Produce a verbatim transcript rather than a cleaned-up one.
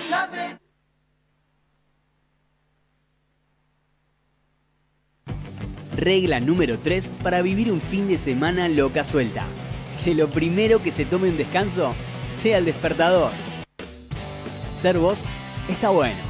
Regla número tres para vivir un fin de semana loca suelta. Que lo primero que se tome un descanso sea el despertador. Ser vos está bueno.